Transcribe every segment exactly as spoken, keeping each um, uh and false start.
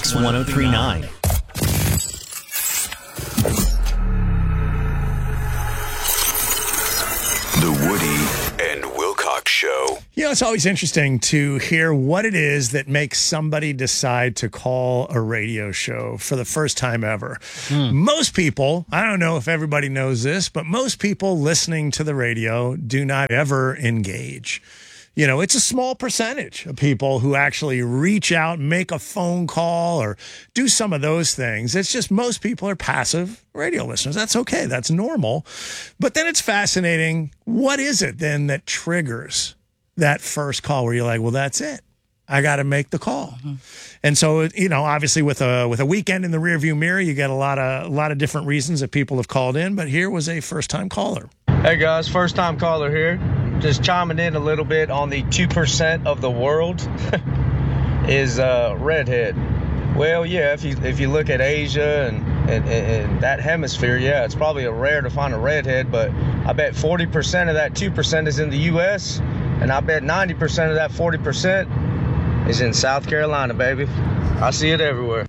X one oh three point nine. The Woody and Wilcox Show. You know, it's always interesting to hear what it is that makes somebody decide to call a radio show for the first time ever. Mm. Most people, I don't know if everybody knows this, but most people listening to the radio do not ever engage. You know, it's a small percentage of people who actually reach out, make a phone call, or do some of those things. It's just most people are passive radio listeners. That's okay. That's normal. But then it's fascinating. What is it then that triggers that first call where you're like, well, that's it. I got to make the call. Mm-hmm. And so, you know, obviously with a with a weekend in the rearview mirror, you get a lot of a lot of different reasons that people have called in. But here was a first-time caller. Hey, guys, first-time caller here. Just chiming in a little bit on the two percent of the world is uh, redhead. Well, yeah, if you if you look at Asia and, and, and that hemisphere, yeah, it's probably a rare to find a redhead, but I bet forty percent of that two percent is in the U S, and I bet ninety percent of that forty percent is in South Carolina, baby. I see it everywhere.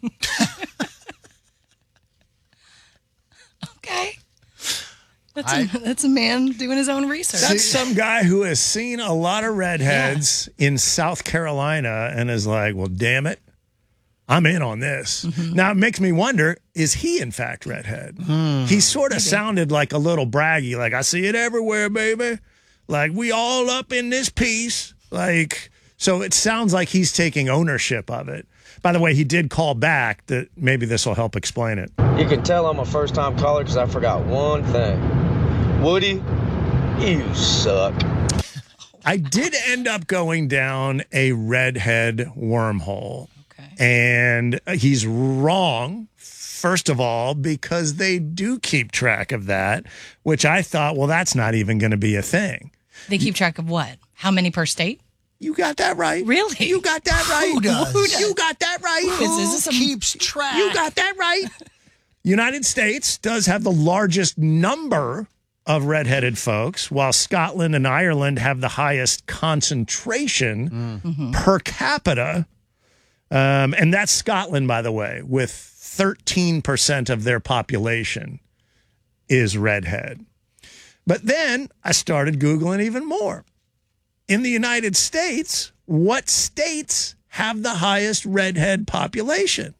Okay. That's a, that's a man doing his own research. That's some guy who has seen a lot of redheads yeah. in South Carolina and is like, well, damn it, I'm in on this. Mm-hmm. Now, it makes me wonder, is he, in fact, redhead? Mm, he sort of sounded like a little braggy, like, I see it everywhere, baby. Like, we all up in this piece. Like, so it sounds like he's taking ownership of it. By the way, he did call back. That maybe this will help explain it. You can tell I'm a first-time caller because I forgot one thing. Woody, you suck. I did end up going down a redhead wormhole. Okay. And he's wrong, first of all, because they do keep track of that, which I thought, well, that's not even going to be a thing. They keep track of what? How many per state? You got that right. Really? You got that right. Who does? Who does? You got that right. Who is this some... keeps track? You got that right. United States does have the largest number of redheaded folks, while Scotland and Ireland have the highest concentration mm-hmm. per capita. Um, and that's Scotland, by the way, with thirteen percent of their population is redhead. But then I started Googling even more. In the United States, what states have the highest redhead population?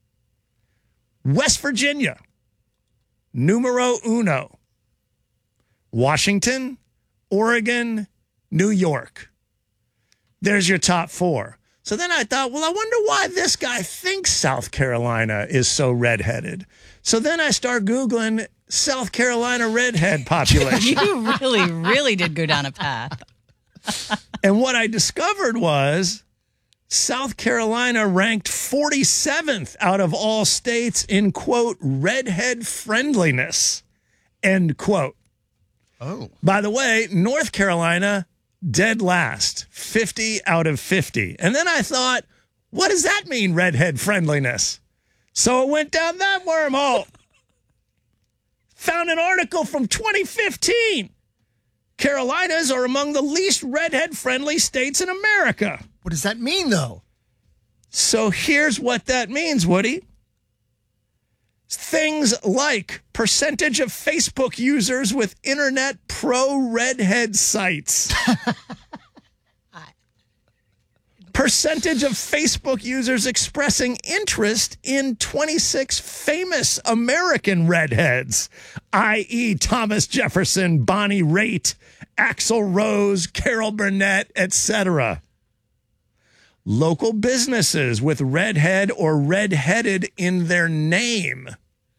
West Virginia, numero uno. Washington, Oregon, New York. There's your top four. So then I thought, well, I wonder why this guy thinks South Carolina is so redheaded. So then I start Googling South Carolina redhead population. You really, really did go down a path. And what I discovered was South Carolina ranked forty-seventh out of all states in, quote, redhead friendliness, end quote. Oh. By the way, North Carolina, dead last, fifty out of fifty. And then I thought, what does that mean, redhead friendliness? So it went down that wormhole. Found an article from twenty fifteen. Carolinas are among the least redhead-friendly states in America. What does that mean, though? So here's what that means, Woody. Things like percentage of Facebook users with internet pro-redhead sites. Percentage of Facebook users expressing interest in twenty-six famous American redheads, that is. Thomas Jefferson, Bonnie Raitt, Axl Rose, Carol Burnett, et cetera. Local businesses with redhead or redheaded in their name.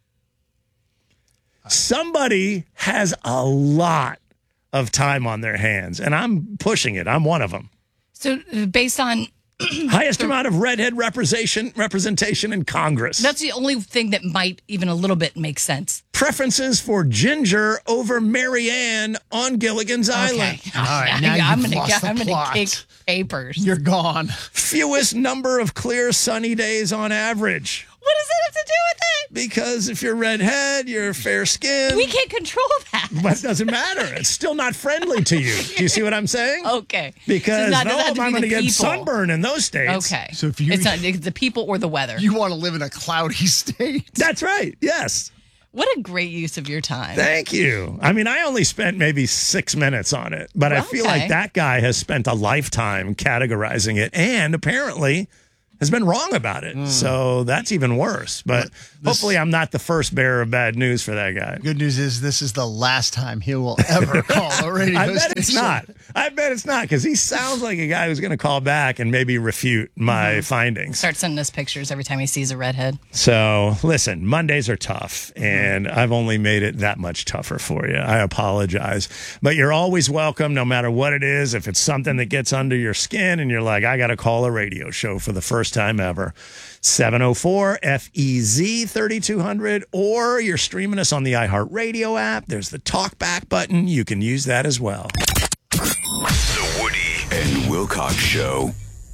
Somebody has a lot of time on their hands, and I'm pushing it. I'm one of them. So based on... highest amount of redhead representation representation in Congress. That's the only thing that might even a little bit make sense. Preferences for Ginger over Marianne on Gilligan's Okay. Island. All right, now I'm you've gonna lost get, the I'm gonna plot. kick papers. You're gone. Fewest number of clear sunny days on average. What does that have to do with it? because if you're redhead, you're fair skinned. We can't control that. But it doesn't matter. It's still not friendly to you. Do you see what I'm saying? Okay. Because So not- no, doesn't have to I'm be going to the get people. sunburn in those states. Okay. So if you- it's not it's the people or the weather. You want to live in a cloudy state. That's right. Yes. What a great use of your time. Thank you. I mean, I only spent maybe six minutes on it, but I feel Okay. like that guy has spent a lifetime categorizing it and apparently has been wrong about it. So that's even worse. But hopefully I'm not the first bearer of bad news for that guy. Good news is this is the last time he will ever call a radio I bet station. it's not. I bet it's not because he sounds like a guy who's going to call back and maybe refute my findings. Start sending us pictures every time he sees a redhead. So listen, Mondays are tough, and I've only made it that much tougher for you. I apologize, but you're always welcome, no matter what it is. If it's something that gets under your skin, and you're like, I got to call a radio show for the first time ever, seven oh four F E Z thirty-two hundred, or you're streaming us on the iHeartRadio app. There's the talk back button. You can use that as well. The Woody and Wilcox Show.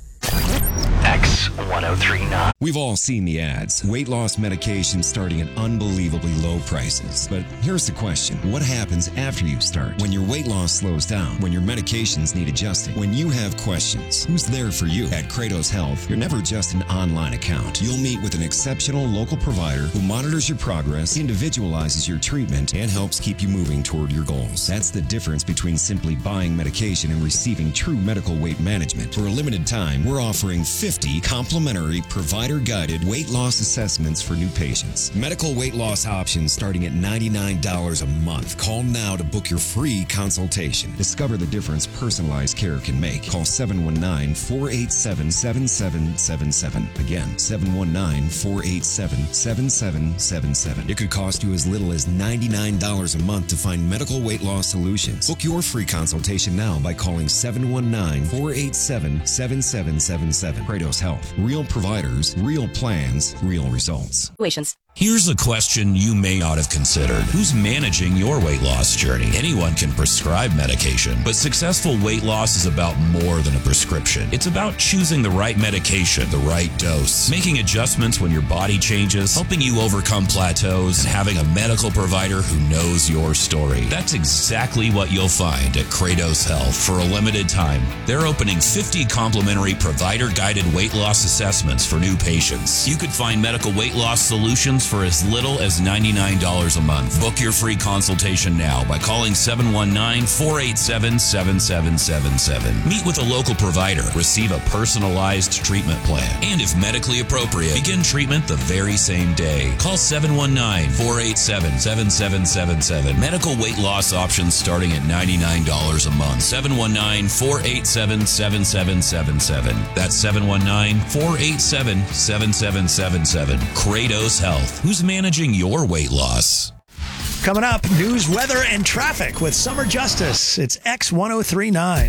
X one oh three nine. We've all seen the ads. Weight loss medication starting at unbelievably low prices. But here's the question. What happens after you start? When your weight loss slows down? When your medications need adjusting? When you have questions? Who's there for you? At Kratos Health, you're never just an online account. You'll meet with an exceptional local provider who monitors your progress, individualizes your treatment, and helps keep you moving toward your goals. That's the difference between simply buying medication and receiving true medical weight management. For a limited time, we're offering fifty complimentary provider-guided weight loss assessments for new patients. Medical weight loss options starting at ninety-nine dollars a month. Call now to book your free consultation. Discover the difference personalized care can make. Call seven one nine, four eight seven, seven seven seven seven. Again, seven one nine, four eight seven, seven seven seven seven. It could cost you as little as ninety-nine dollars a month to find medical weight loss solutions. Book your free consultation now by calling seven one nine, four eight seven, seven seven seven seven. Kratos Health. Real providers, real plans, real results. Here's a question you may not have considered. Who's managing your weight loss journey? Anyone can prescribe medication, but successful weight loss is about more than a prescription. It's about choosing the right medication, the right dose, making adjustments when your body changes, helping you overcome plateaus, and having a medical provider who knows your story. That's exactly what you'll find at Kratos Health. For a limited time, they're opening fifty complimentary provider-guided weight loss assessments for new patients. You could find medical weight loss solutions for as little as ninety-nine dollars a month. Book your free consultation now by calling seven one nine, four eight seven, seven seven seven seven. Meet with a local provider. Receive a personalized treatment plan. And if medically appropriate, begin treatment the very same day. Call seven one nine, four eight seven, seven seven seven seven. Medical weight loss options starting at ninety-nine dollars a month. seven one nine, four eight seven, seven seven seven seven. That's seven one nine, four eight seven, seven seven seven seven. Kratos Health. Who's managing your weight loss? Coming up, news, weather, and traffic with Summer Justice. It's X ten thirty-nine.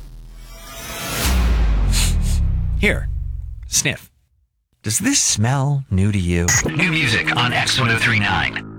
Here, sniff. Does this smell new to you? New music on X one oh three nine.